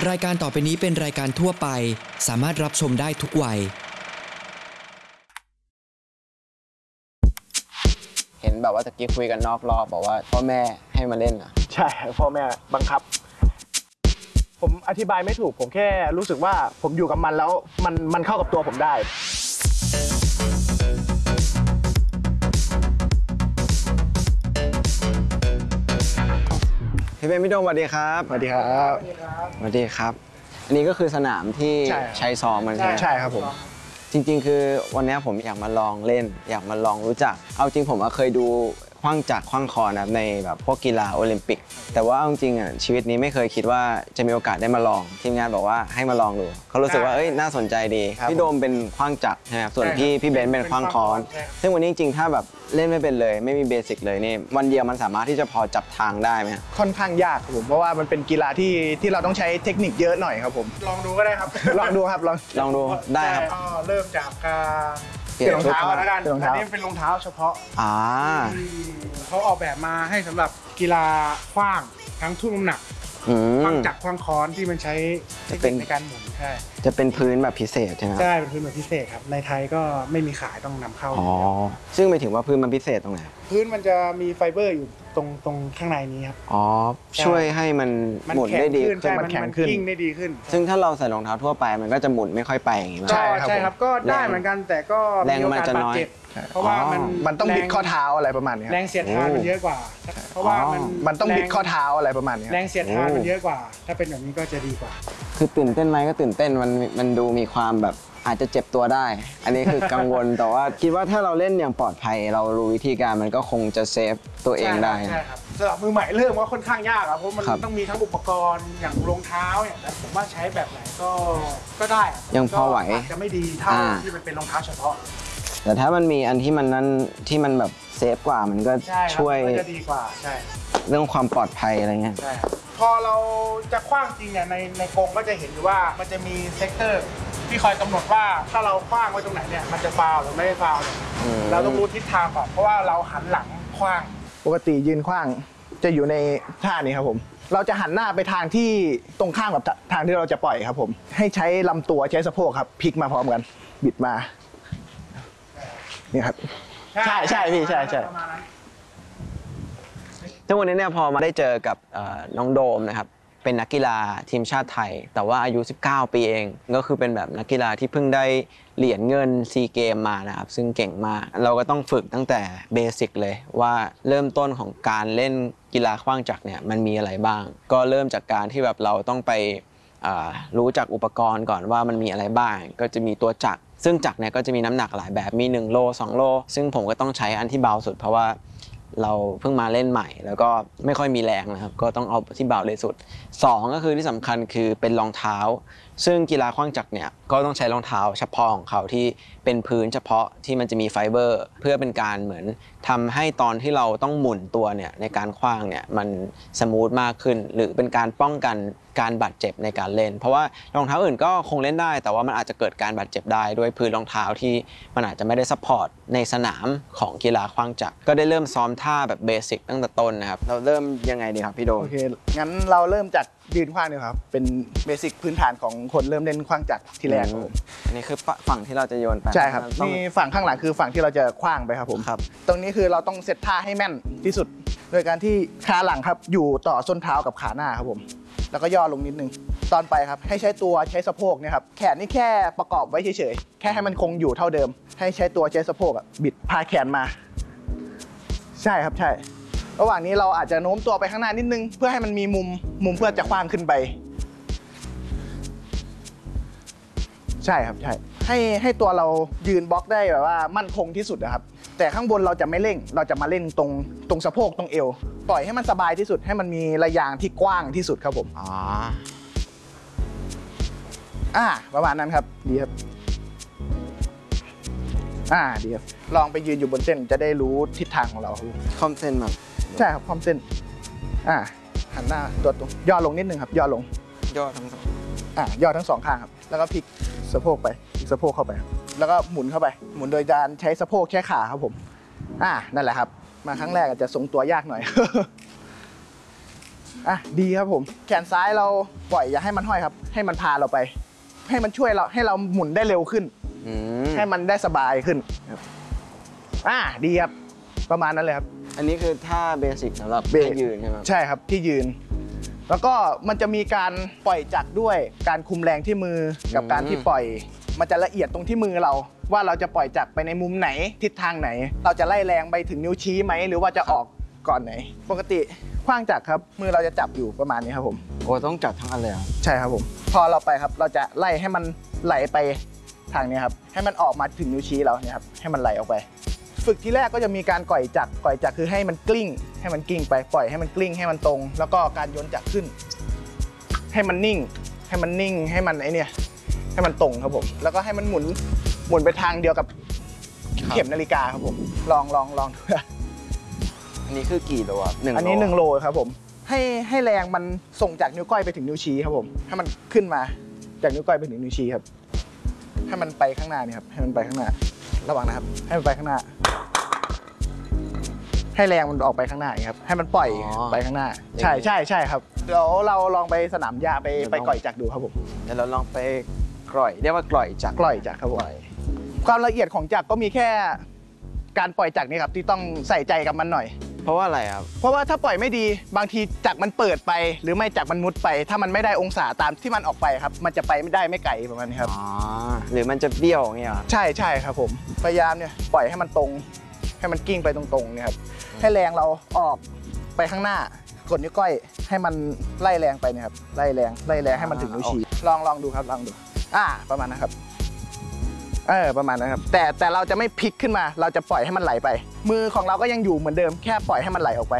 รายการต่อไปนี้เป็นรายการทั่วไปสามารถรับชมได้ทุกวัยเห็นแบบว่าตะกี้คุยกันนอกรอบบอกว่าพ่อแม่ให้มาเล่นอ่ะใช่พ่อแม่บังคับผมอธิบายไม่ถูกผมแค่รู้สึกว่าผมอยู่กับมันแล้วมันเข้ากับตัวผมได้พี่เบนพี่โดมสวัสดีครับสวัสดีครับสวัสดีครับอันนี้ก็คือสนามที่ใช้ซ้อมมันใช่ไหมใช่ครับผมจริงๆคือวันนี้ผมอยากมาลองเล่นอยากมาลองรู้จักเอาจริงผมเคยดูขว้างจักรขว้างคอนะในแบบพวกกีฬาโอลิมปิกแต่ว่าจริงๆชีวิตนี้ไม่เคยคิดว่าจะมีโอกาสได้มาลองทีมงานบอกว่าให้มาลองดูเขารู้สึกว่าน่าสนใจดีพี่โดมเป็นขว้างจักรนะครับส่วนพี่เบนเป็นขว้างคอนซึ่งวันนี้จริงๆถ้าแบบเล่นไม่เป็นเลยไม่มีเบสิกเลยนี่วันเดียวมันสามารถที่จะพอจับทางได้ไหมค่อนข้างยากครับผมเพราะว่ามันเป็นกีฬาที่เราต้องใช้เทคนิคเยอะหน่อยครับผมลองดูก็ได้ครับลองดูครับลองดูได้ครับเริ่มจากการเปลี่ยนรองเท้าแล้วกันอันนี้เป็นรองเท้าเฉพาะเขาออกแบบมาให้สำหรับกีฬาขว้างทั้งทุ่นน้ำหนักขว้างจักรขว้างค้อนที่มันใช้เทคนิคในการหมุนใช่จะเป็นพื้นแบบพิเศษใช่ไหมใช่เป็นพื้นแบบพิเศษครับในไทยก็ไม่มีขายต้องนำเข้าซึ่งหมายถึงว่าพื้นมันพิเศษตรงไหนพื้นมันจะมีไฟเบอร์อยู่ตรงข้างในนี้ครับช่วยให้มันหมุนได้ดีขึ้นมันแข็งขึ้นกิ้งได้ดีขึ้นซึ่งถ้าเราใส่รองเท้าทั่วไปมันก็จะหมุนไม่ค่อยไปอย่างนี้ใช่ครับก็ได้เหมือนกันแต่ก็แรงมันจะน้อยเพราะว่ามันต้องบิดข้อเท้าอะไรประมาณนี้แรงเสียดทานมันเยอะกว่าเพราะว่ามันต้องบิดข้อเท้าอะไรประมาณนี้แรงเสียดทานมันเยอะกว่าถ้าเป็นแบบนี้ก็จะดีกว่าคือตื่นเต้นไหมก็ตื่นเต้นมันดูมีความแบบอาจจะเจ็บตัวได้อันนี้คือกังวลแต่ว่าคิดว่าถ้าเราเล่นอย่างปลอดภัยเรารู้วิธีการมันก็คงจะเซฟตัวเองได้ใช่ครับสำหรับมือใหม่เริ่มว่าค่อนข้างยากครับเพราะมันต้องมีทั้งอุปกรณ์อย่างรองเท้าเนี่ยแต่ผมว่าใช้แบบไหนก็ได้ยังพอไหวอาจจะไม่ดีเท่าที่มันเป็นรองเท้าเฉพาะแต่ถ้ามันมีอันที่มันนั้นที่มันแบบเซฟกว่ามันก็ช่วยจะดีกว่าใช่เรื่องความปลอดภัยอะไรเงี้ยใช่พอเราจะขว้างจริงเนี่ยในกรงก็จะเห็นอยู่ว่ามันจะมีเซกเตอร์ที่คอยกำหนดว่าถ้าเราขว้างไว้ตรงไหนเนี่ยมันจะฟาวหรือไม่ได้ฟาวเนี่ยเราต้องรู้ทิศทางก่อนเพราะว่าเราหันหลังขว้างปกติยืนขว้างจะอยู่ในท่านี้ครับผมเราจะหันหน้าไปทางที่ตรงข้ามกับทางที่เราจะปล่อยครับผมให้ใช้ลำตัวใช้สะโพกครับพลิกมาพร้อมกันบิดมานี่ครับใช่พี่ใช่ทุกวันนี้เนี่ยพอมาได้เจอกับน้องโดมนะครับเป็นนักกีฬาทีมชาติไทยแต่ว่าอายุ19ปีเองก็คือเป็นแบบนักกีฬาที่เพิ่งได้เหรียญเงินซีเกมมานะครับซึ่งเก่งมากเราก็ต้องฝึกตั้งแต่เบสิกเลยว่าเริ่มต้นของการเล่นกีฬาขว้างจักรเนี่ยมันมีอะไรบ้างก็เริ่มจากการที่แบบเราต้องไปรู้จักอุปกรณ์ก่อนว่ามันมีอะไรบ้างก็จะมีตัวจักรซึ่งจักรเนี่ยก็จะมีน้ำหนักหลายแบบมี1โล2โลซึ่งผมก็ต้องใช้อันที่เบาสุดเพราะว่าเราเพิ่งมาเล่นใหม่แล้วก็ไม่ค่อยมีแรงนะครับก็ต้องเอาที่เบาเลยสุด2ก็คือที่สำคัญคือเป็นรองเท้าซึ่งกีฬาขว้างจักรเนี่ยก็ต้องใช้รองเท้าเฉพาะของเขาที่เป็นพื้นเฉพาะที่มันจะมีไฟเบอร์เพื่อเป็นการเหมือนทำให้ตอนที่เราต้องหมุนตัวเนี่ยในการขว้างเนี่ยมันสมูทมากขึ้นหรือเป็นการป้องกันการบาดเจ็บในการเล่นเพราะว่ารองเท้าอื่นก็คงเล่นได้แต่ว่ามันอาจจะเกิดการบาดเจ็บได้ด้วยพื้นรองเท้าที่มันอาจจะไม่ได้ซัพพอร์ตในสนามของกีฬาขว้างจักรก็ได้เริ่มซ้อมท่าแบบเบสิกตั้งแต่ต้นนะครับเราเริ่มยังไงดีครับพี่โดโอเคงั้นเราเริ่มจากยืนขว้างดีครับเป็นเบสิกพื้นฐานของคนเริ่มเล่นขว้างจักรที่แรกครับผมอันนี้คือฝั่งที่เราจะโยนไปใช่ครับนี่ฝั่งข้างหลังคือฝั่งที่เราจะขว้างไปครับผมครับตรงนี้คือเราต้องเซตท่าให้แม่นที่สุดโดยการที่ขาหลังครับอยู่ต่อส้นเท้ากับขาหน้าครับผมแล้วก็ย่อลงนิดนึงตอนไปครับให้ใช้ตัวใช้สะโพกเนี่ยครับแขนนี่แค่ประกอบไว้เฉยๆแค่ให้มันคงอยู่เท่าเดิมให้ใช้ตัวใช้สะโพกบิดพาแขนมาใช่ครับใช่ระหว่างนี้เราอาจจะโน้มตัวไปข้างหน้านิดนึงเพื่อให้มันมีมุมเพื่อจะขว้างขึ้นไปใช่ครับใช่ให้ตัวเรายืนบล็อกได้แบบว่ามั่นคงที่สุดนะครับแต่ข้างบนเราจะไม่เร่งเราจะมาเล่นตรงสะโพกตรงเอวปล่อยให้มันสบายที่สุดให้มันมีระยางที่กว้างที่สุดครับผมประมาณนั้นครับดีครับดีครับลองไปยืนอยู่บนเส้นจะได้รู้ทิศทางของเราคอมเส้นแบบใช่ครับคอมเส้นหันหน้าตัวตรงย่อลงนิดนึงครับย่อลงย่อทั้งสองย่อทั้งสองข้างครับแล้วก็พลิกสะโพกไปพลิกสะโพกเข้าไปแล้วก็หมุนเข้าไปหมุนโดยการใช้สะโพกแค่ขาครับผมนั่นแหละครับมาครั้งแรกอาจจะทรงตัวยากหน่อยดีครับผมแขนซ้ายเราปล่อยอย่าให้มันห้อยครับให้มันพาเราไปให้มันช่วยเราให้เราหมุนได้เร็วขึ้นให้มันได้สบายขึ้นครับดีครับประมาณนั้นเลยครับอันนี้คือท่าเบสิกสำหรับที่ยืนใช่ไหมใช่ครับที่ยืนแล้วก็มันจะมีการปล่อยจักรด้วยการคุมแรงที่มือกับการที่ปล่อยมันจะละเอียดตรงที่มือเราว่าเราจะปล่อยจักรไปในมุมไหนทิศทางไหนเราจะไล่แรงไปถึงนิ้วชี้ไหมหรือว่าจะออกก่อนไหนปกติขว้างจักรครับมือเราจะจับอยู่ประมาณนี้ครับผมโอ้ต้องจับทั้งอันเลยใช่ครับผมพอเราไปครับเราจะไล่ให้มันไหลไปทางนี้ครับให้มันออกมาถึงนิ้วชี้เราเนี่ยครับให้มันไหลออกไปฝึกที่แรกก็จะมีการก่อยจักรคือให้มันกลิ้งไปปล่อยให้มันกลิ้งให้มันตรงแล้วก็การโยนจักรขึ้นให้มันนิ่งให้มันให้มันตรงครับผมแล้วก็ให้มันหมุนไปทางเดียวกับเข็มนาฬิกาครับผมลองดูอันนี้คือกี่โลครับอันนี้1 โลครับผมให้แรงมันส่งจากนิ้วก้อยไปถึงนิ้วชี้ครับผมให้มันขึ้นมาจากนิ้วก้อยไปถึงนิ้วชี้ครับให้มันไปข้างหน้านี่ครับให้มันไปข้างหน้าระวังนะครับให้มันไปข้างหน้าให้แรงมันออกไปข้างหน้าครับให้มันปล่อยไปข้างหน้าใช่ครับเดี๋ยวเราลองไปสนามหญ้าไปก่อยจักรดูครับผมเดี๋ยวเราลองไปกล่อยเรียกว่ากล่อยจักรครับผมความละเอียดของจักรก็มีแค่การปล่อยจักรนี่ครับที่ต้องใส่ใจกับมันหน่อยเพราะว่าอะไรครับเพราะว่าถ้าปล่อยไม่ดีบางทีจักรมันเปิดไปหรือไม่จักรมันมุดไปถ้ามันไม่ได้องศาตามที่มันออกไปครับมันจะไปไม่ได้ไม่ไกลประมาณนี้ครับหรือมันจะเบี้ยวอย่างเงี้ยใช่ครับผมพยายามเนี่ยปล่อยให้มันตรงให้มันกิ้งไปตรงๆเนี่ยครับให้แรงเราออกไปข้างหน้ากดนิ้วก้อยให้มันไล่แรงไปเนี่ยครับไล่แรงให้มันถึงนิ้วชี้ลองดูครับลองดูประมาณนะครับประมาณนั้นครับแต่เราจะไม่พลิกขึ้นมาเราจะปล่อยให้มันไหลไปมือของเราก็ยังอยู่เหมือนเดิมแค่ปล่อยให้มันไหลออกไป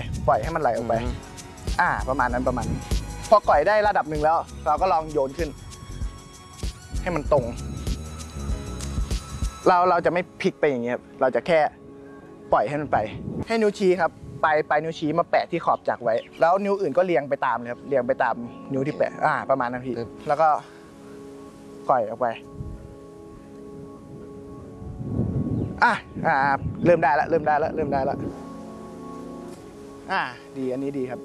ประมาณนั้นพอก่อยได้ระดับหนึ่งแล้วเราก็ลองโยนขึ้นให้มันตรงเราจะไม่พลิกไปอย่างเงี้ยเราจะแค่ปล่อยให้มันไปให้นิ้วชี้ครับปลายนิ้วชี้มาแปะที่ขอบจักรไว้แล้วนิ้วอื่นก็เรียงไปตามเลยครับเรียงไปตามนิ้วที่แปะประมาณนั้นพี่แล้วก็ก่อยออกไปเริ่มได้แล้วดีอันนี้ดีครับ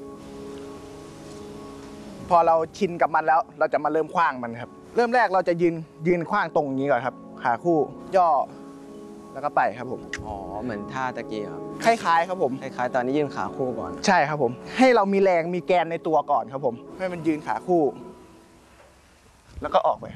พอเราชินกับมันแล้วเราจะมาเริ่มขว้างมันครับเริ่มแรกเราจะยืนขว้างตรงนี้ก่อนครับขาคู่ย่อแล้วก็ไปครับผมเหมือนท่าตะกี้ครับคล้ายๆครับผมคล้ายๆตอนนี้ยืนขาคู่ก่อนใช่ครับผมให้เรามีแรงมีแกนในตัวก่อนครับผมให้มันยืนขาคู่แล้วก็ออกไป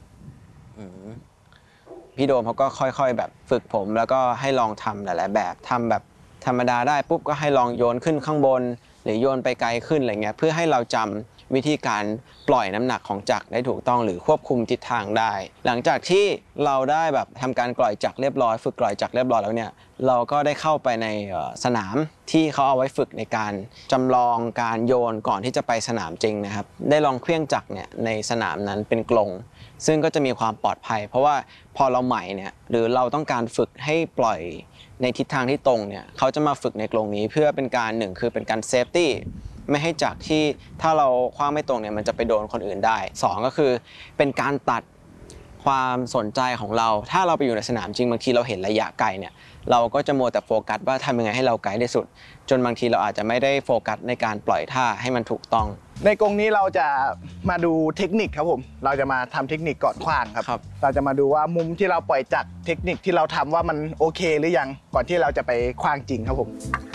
พี่โดมเขาก็ค่อยๆแบบฝึกผมแล้วก็ให้ลองทำหลายๆแบบทำแบบธรรมดาได้ปุ๊บก็ให้ลองโยนขึ้นข้างบนหรือโยนไปไกลขึ้นอะไรเงี้ยเพื่อให้เราจำวิธีการปล่อยน้ำหนักของจักรได้ถูกต้องหรือควบคุมทิศทางได้หลังจากที่เราได้แบบทำการกล่อยจักรเรียบร้อยฝึกกล่อยจักรเรียบร้อยแล้วเนี่ยเราก็ได้เข้าไปในสนามที่เขาเอาไว้ฝึกในการจำลองการโยนก่อนที่จะไปสนามจริงนะครับได้ลองเคลื่องจักรเนี่ยในสนามนั้นเป็นกลงซึ่งก็จะมีความปลอดภัยเพราะว่าพอเราใหม่เนี่ยหรือเราต้องการฝึกให้ปล่อยในทิศทางที่ตรงเนี่ยเขาจะมาฝึกในกรงนี้เพื่อเป็นการ1คือเป็นการเซฟตี้ไม่ให้จักรที่ถ้าเราคว้างไม่ตรงเนี่ยมันจะไปโดนคนอื่นได้2ก็คือเป็นการตัดความสนใจของเราถ้าเราไปอยู่ในสนามจริงบางทีเราเห็นระยะไกลเนี่ยเราก็จะมัวแต่โฟกัสว่าทำยังไงให้เราไกลที่สุดจนบางทีเราอาจจะไม่ได้โฟกัสในการปล่อยท่าให้มันถูกต้องในกรงนี้เราจะมาดูเทคนิคครับผมเราจะมาทำเทคนิคก่อนขว้างครับเราจะมาดูว่ามุมที่เราปล่อยจักรเทคนิคที่เราทำว่ามันโอเคหรือยังก่อนที่เราจะไปขว้างจริงครับผม